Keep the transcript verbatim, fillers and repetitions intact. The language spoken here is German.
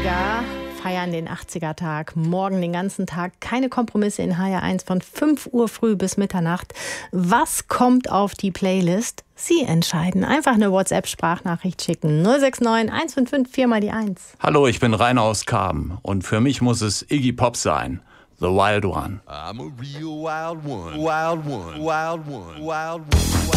achtziger, feiern den achtziger-Tag. Morgen den ganzen Tag. Keine Kompromisse in H R eins von fünf Uhr früh bis Mitternacht. Was kommt auf die Playlist? Sie entscheiden. Einfach eine WhatsApp-Sprachnachricht schicken. null sechs neun eins fünf fünf vier mal die eins. Hallo, ich bin Rainer aus Karben und für mich muss es Iggy Pop sein. The Wild One. I'm a real wild one. Wild one. Wild one. Wild one.